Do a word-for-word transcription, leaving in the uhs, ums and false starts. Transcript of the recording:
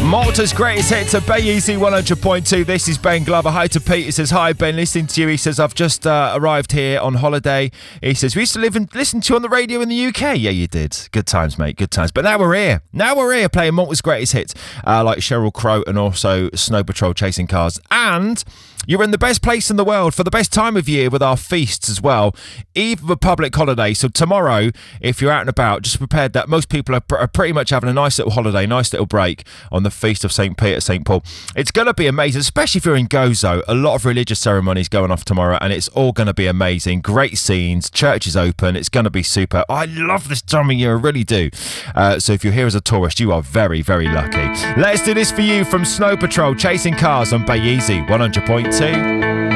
Malta's greatest hit to Bay Easy one hundred point two. This is Ben Glover. Hi to Pete. He says, hi Ben, listening to you. He says, I've just uh, arrived here on holiday. He says, we used to live and listen to you on the radio in the U K. Yeah, you did. Good times, mate. Good times. But now we're here. Now we're here playing Malta's greatest hits, uh, like Sheryl Crow and also Snow Patrol Chasing Cars. And you're in the best place in the world for the best time of year with our feasts as well. Eve of a public holiday. So tomorrow, if you're out and about, just prepared that most people are, pr- are pretty much having a nice little holiday, nice little break on the feast of Saint Peter, Saint Paul. It's going to be amazing, especially if you're in Gozo. A lot of religious ceremonies going off tomorrow, and it's all going to be amazing. Great scenes, church is open. It's going to be super. I love this time of year, I really do. Uh, so if you're here as a tourist, you are very, very lucky. Let's do this for you from Snow Patrol Chasing Cars on Bay Easy one hundred point two.